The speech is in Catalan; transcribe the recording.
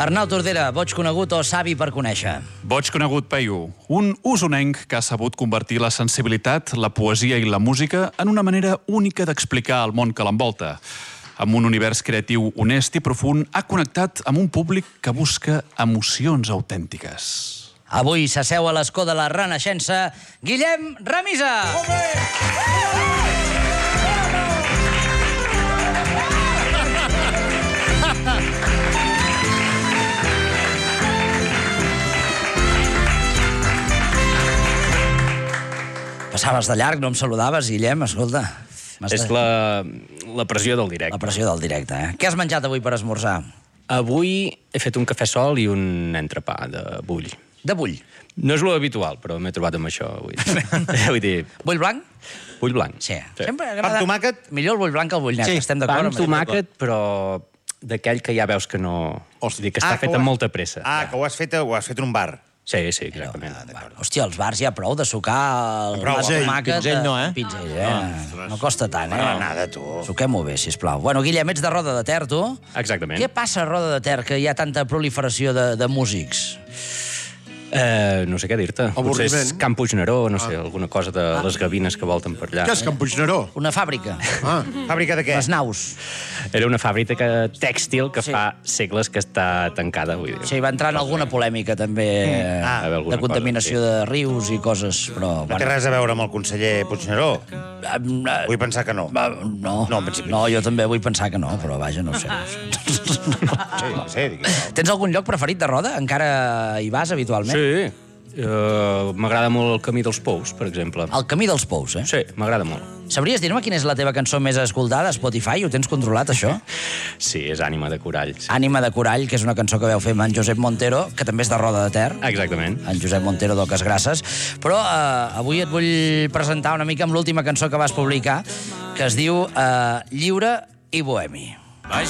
Arnau Tordera, boig conegut o savi per conèixer? Boig conegut, Peyu. Un usonenc que ha sabut convertir la sensibilitat, la poesia i la música en una manera única d'explicar el món que l'envolta. Amb un univers creatiu honest i profund, ha connectat amb un públic que busca emocions autèntiques. Avui s'asseu a l'escó de la Renaixença, Guillem Remisa! Passaves de llarg, no em saludaves, Guillem, escolta. És la pressió del directe. La pressió del directe, eh? Què has menjat avui per esmorzar? Avui he fet un cafè sol i un entrepà de bull. De bull. No és l'habitual, però m'he trobat amb això avui. Vull dir... Bull blanc? Bull blanc. Sí. Amb tomàquet? Millor el bull blanc que el bull negre, estem d'acord? Pa amb tomàquet, però d'aquell que ja veus que no... Vull dir, que està fet amb molta pressa. Ah, que ho has fet en un bar. Sí, exactament. Hòstia, als bars hi ha prou de sucar el blat de tomàquet. Pinzell no, eh? Pinzell, eh? No costa tant, eh? Nada, tu. Suquem-ho bé, sisplau. Bueno, Guillem, ets de Roda de Ter, tu? Exactament. Què passa a Roda de Ter, que hi ha tanta proliferació de músics? No sé què dir-te. Potser és Camp Puigneró, no sé, alguna cosa de les gavines que volten per allà. Què és Camp Puigneró? Una fàbrica. Fàbrica de què? Les naus. Era una fàbrica tèxtil que fa segles que està tancada, vull dir. Sí, va entrar en alguna polèmica, també, de contaminació de rius i coses, però... No té res a veure amb el conseller Puigneró? Vull pensar que no. No, en principi. no, jo també vull pensar que no, però vaja, no ho sé. Sí, no sé. Tens algun lloc preferit de Roda? Encara hi vas habitualment? Sí, m'agrada molt el Camí dels Pous, per exemple. El Camí dels Pous, eh? Sí, m'agrada molt. Sabries dir-me quina és la teva cançó més escoltada a Spotify? Ho tens controlat, això? Sí, és Ànima de Corall. Sí. Ànima de Corall, que és una cançó que vau fer amb en Josep Montero, que també és de Roda de Ter. Exactament. En Josep Montero d'Oques Grasses. Però avui et vull presentar una mica amb l'última cançó que vas publicar, que es diu Lliure i Bohemi.